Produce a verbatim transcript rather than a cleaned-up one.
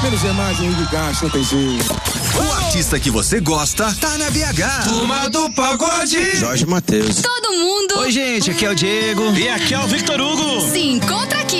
Menos é mais, Henrique Castro, não tem jeito. O artista que você gosta tá na B H. Turma do Pagode. Jorge Mateus. Todo mundo. Oi, gente, aqui é o Diego. E aqui é o Victor Hugo. Se encontra aqui.